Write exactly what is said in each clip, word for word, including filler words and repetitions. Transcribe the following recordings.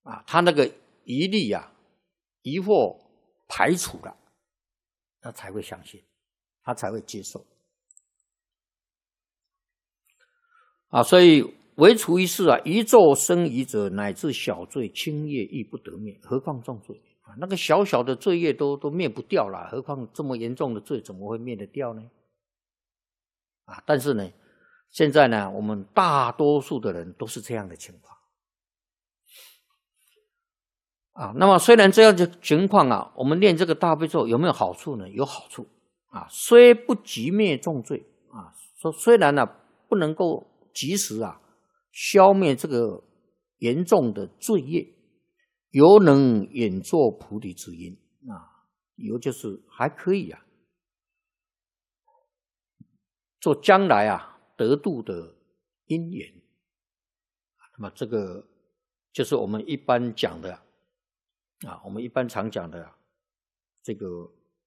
啊，他那个疑虑啊、疑惑排除了，他才会相信，他才会接受。啊，所以唯除一事啊，一昼生疑者，乃至小罪轻业亦不得灭，何况重罪啊？那个小小的罪业都都灭不掉了，何况这么严重的罪怎么会灭得掉呢？啊，但是呢，现在呢，我们大多数的人都是这样的情况。啊，那么虽然这样的情况啊，我们念这个大悲咒有没有好处呢？有好处啊，虽不及灭重罪啊，说虽然呢、啊、不能够及时啊消灭这个严重的罪业，犹能演作菩提之因啊，犹就是还可以啊，做将来啊得度的因缘。那么这个就是我们一般讲的啊，我们一般常讲的这个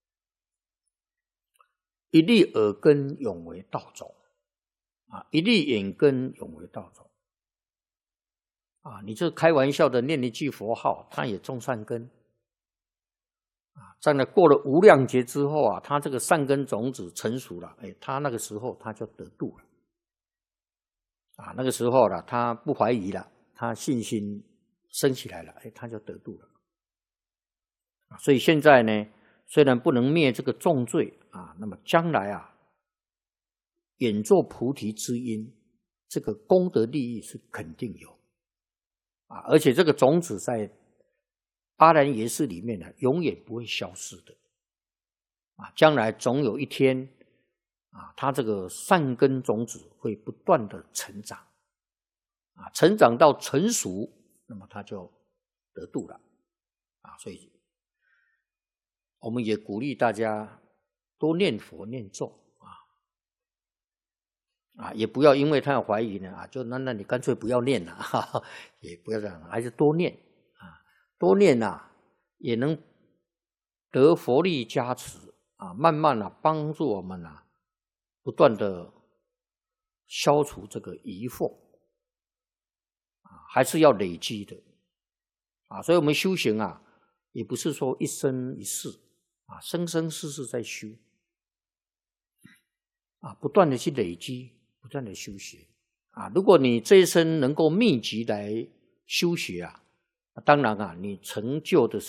一粒耳根永为道种啊，一粒眼根永为道种啊，你这开玩笑的念一句佛号，它也种善根啊。在那过了无量劫之后啊，它这个善根种子成熟了，哎，它那个时候它就得度了啊。那个时候了，他不怀疑了，他信心升起来了，哎，他就得度了。所以现在呢，虽然不能灭这个重罪啊，那么将来啊，演作菩提之因，这个功德利益是肯定有啊，而且这个种子在阿兰耶识里面呢，永远不会消失的啊，将来总有一天啊，它这个善根种子会不断的成长啊，成长到成熟，那么它就得度了啊，所以我们也鼓励大家多念佛念咒啊，啊，也不要因为他有怀疑呢啊，就那那你干脆不要念了，哈哈，也不要这样，还是多念啊，多念啊，也能得佛力加持啊，慢慢啊帮助我们啊，不断的消除这个疑惑啊，还是要累积的啊，所以我们修行啊，也不是说一生一世。啊，生生世世在修啊，不断的去累积，不断的修学啊。如果你这一生能够密集来修学啊，当然啊，你成就的是